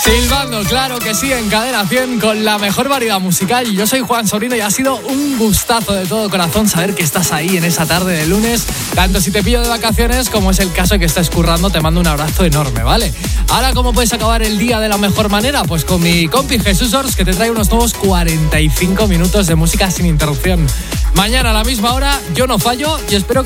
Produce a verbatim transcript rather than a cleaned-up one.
Silbando, claro que sí, en Cadena cien con la mejor variedad musical. Yo soy Juan Sobrino y ha sido un gustazo de todo corazón saber que estás ahí en esa tarde de lunes. Tanto si te pillo de vacaciones como es el caso de que estés currando, te mando un abrazo enorme, ¿vale? Ahora, ¿cómo puedes acabar el día de la mejor manera? Pues con mi compi Jesús Ors, que te trae unos nuevos cuarenta y cinco minutos de música sin interrupción. Mañana a la misma hora, yo no fallo y espero que